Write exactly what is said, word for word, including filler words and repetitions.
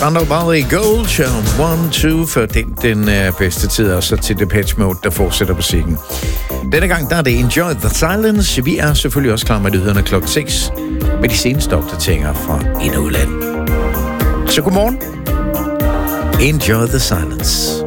Brando Bali Gold Show one two for den, den uh, bedste tid, og så til Depeche Mode, der fortsætter musikken. Denne gang der er det Enjoy the Silence. Vi er selvfølgelig også klar med nyhederne klokken seks med de seneste opdateringer fra ind- og udland. Så godmorgen. Enjoy the silence.